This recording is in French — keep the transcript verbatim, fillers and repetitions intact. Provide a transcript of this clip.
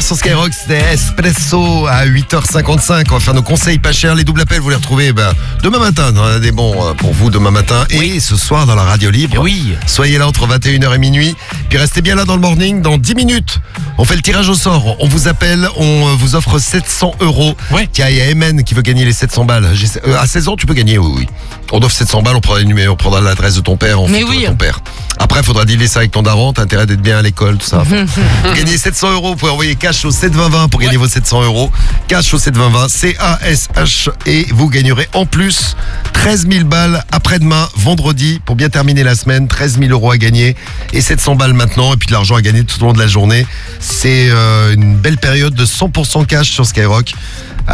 sur Skyrock, c'était Espresso à huit heures cinquante-cinq. On va faire nos conseils pas chers. Les doubles appels, vous les retrouvez ben, demain matin. On a des bons pour vous demain matin. Et Oui. ce soir dans la radio libre. Oui. Soyez là entre vingt et une heures et minuit. Puis restez bien là dans le morning. Dans dix minutes, on fait le tirage au sort. On vous appelle, on vous offre sept cents euros. Ouais. Tiens, il y a Emen qui veut gagner les sept cents balles. J'ai- euh, à seize ans, tu peux gagner, oui, oui. On offre sept cents balles, on prendra le numéro, on prendra l'adresse de ton père, on Mais fait tout oui. à ton père. Après, il faudra dealer ça avec ton daron, t'as intérêt d'être bien à l'école, tout ça. Vous gagnez sept cents euros, vous pouvez envoyer cash au sept vingt vingt pour gagner Ouais. vos sept cents euros. Cash au sept vingt vingt, C A S H, et vous gagnerez en plus treize mille balles après-demain, vendredi, pour bien terminer la semaine. treize mille euros à gagner et sept cents balles maintenant, et puis de l'argent à gagner tout au long de la journée. C'est euh, une belle période de cent pour cent cash sur Skyrock.